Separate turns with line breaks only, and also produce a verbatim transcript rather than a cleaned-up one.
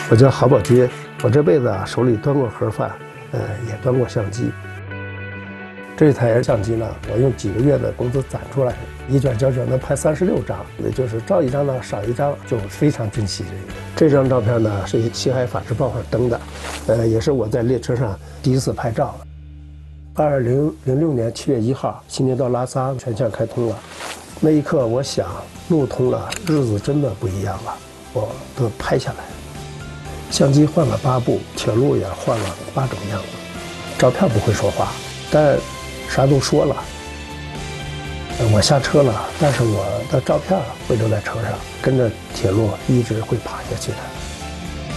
我叫郝宝军，我这辈子啊手里端过盒饭，呃，也端过相机。这台相机呢，我用几个月的工资攒出来的，一卷胶卷能拍三十六张，也就是照一张呢少一张，就非常珍惜这个。这张照片呢是《西海法制报》上登的，呃，也是我在列车上第一次拍照。二零零六年七月一号，新街到拉萨全线开通了，那一刻我想，路通了，日子真的不一样了，我都拍下来。相机换了八部，铁路也换了八种样子。照片不会说话，但啥都说了。我下车了，但是我的照片会留在车上，跟着铁路一直会爬下去的。